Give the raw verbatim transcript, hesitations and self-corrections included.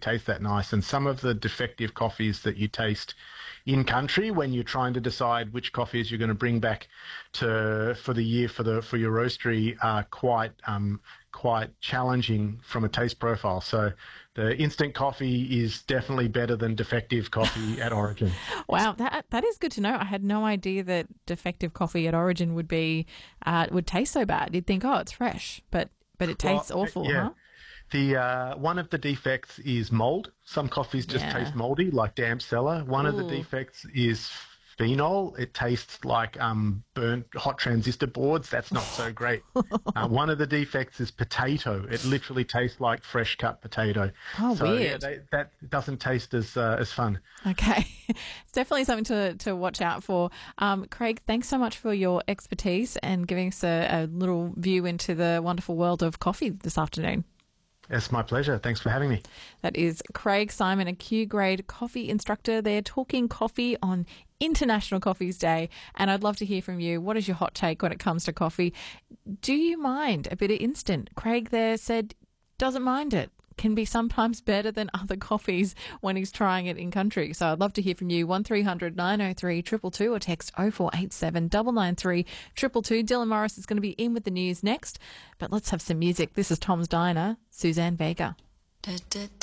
taste that nice. And some of the defective coffees that you taste in country when you're trying to decide which coffees you're going to bring back to for the year for the for your roastery are quite um, quite challenging from a taste profile. So the instant coffee is definitely better than defective coffee at origin. Wow, that that is good to know. I had no idea that defective coffee at origin would be uh, would taste so bad. You'd think, oh, it's fresh, but but it tastes Well, awful, yeah. huh? The uh, one of the defects is mold. Some coffees just Yeah. taste moldy, like damp cellar. One of the Ooh. defects is phenol. It tastes like um, burnt hot transistor boards. That's not so great. uh, one of the defects is potato. It literally tastes like fresh cut potato. Oh, so, yeah, weird. they, that doesn't taste as uh, as fun. Okay. It's definitely something to, to watch out for. Um, Craig, thanks so much for your expertise and giving us a, a little view into the wonderful world of coffee this afternoon. It's my pleasure. Thanks for having me. That is Craig Simon, a Q-grade coffee instructor. They're talking coffee on International Coffees Day, and I'd love to hear from you. What is your hot take when it comes to coffee? Do you mind a bit of instant? Craig there said doesn't mind it. Can be sometimes better than other coffees when he's trying it in country. So I'd love to hear from you. one three hundred nine oh three two two two or text oh four eight seven nine nine three two two two. Dylan Morris is going to be in with the news next, but let's have some music. This is Tom's Diner, Suzanne Vega. Da, da, da.